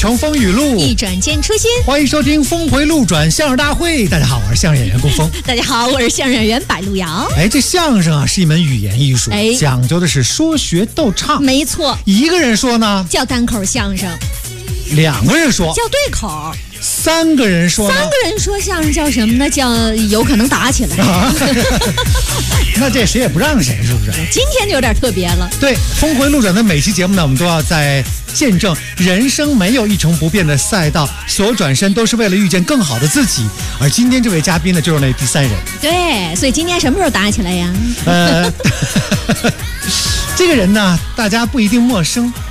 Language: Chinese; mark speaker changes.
Speaker 1: 乘风雨路，
Speaker 2: 一转见初心。
Speaker 1: 欢迎收听峰回路转相声大会。大家好，我是相声演员龚峰。
Speaker 2: 大家好，我是相声演员柏路遥。
Speaker 1: 这相声啊是一门语言艺术，讲究的是说学逗唱。
Speaker 2: 没错，
Speaker 1: 一个人说呢
Speaker 2: 叫单口相声，
Speaker 1: 两个人说
Speaker 2: 叫对口，
Speaker 1: 三个人说呢，
Speaker 2: 三个人说相声叫什么呢？叫有可能打起来。
Speaker 1: 那这谁也不让谁，是不是？
Speaker 2: 今天就有点特别了。
Speaker 1: 对，峰回路转的每期节目呢，我们都要在见证人生没有一成不变的赛道，所有转身都是为了遇见更好的自己。而今天这位嘉宾呢，就是那第三人。
Speaker 2: 对，所以今天什么时候打起来呀？
Speaker 1: 这个人呢，大家不一定陌生，